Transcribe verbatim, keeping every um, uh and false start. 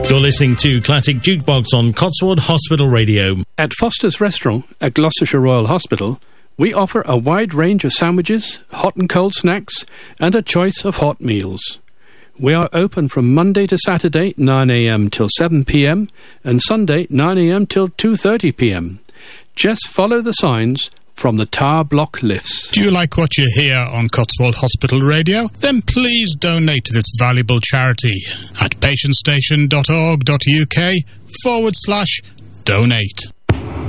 You're listening to Classic Jukebox on Cotswold Hospital Radio. At Foster's Restaurant at Gloucestershire Royal Hospital, we offer a wide range of sandwiches, hot and cold snacks, and a choice of hot meals. We are open from Monday to Saturday, nine a m till seven p m, and Sunday, nine a m till two thirty p m. Just follow the signs from the tower block lifts. Do you like what you hear on Cotswold Hospital Radio? Then please donate to this valuable charity at patientstation.org.uk forward slash donate.